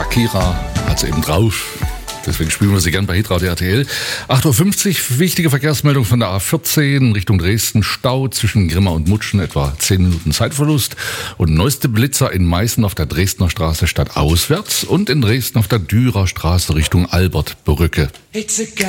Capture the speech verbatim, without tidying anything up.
Shakira hat sie eben drauf. Deswegen spielen wir sie gern bei Hitradio R T L. acht Uhr fünfzig, wichtige Verkehrsmeldung von der A vierzehn Richtung Dresden. Stau zwischen Grimma und Mutschen, etwa zehn Minuten Zeitverlust. Und neueste Blitzer in Meißen auf der Dresdner Straße stadtauswärts und in Dresden auf der Dürer Straße Richtung Albertbrücke.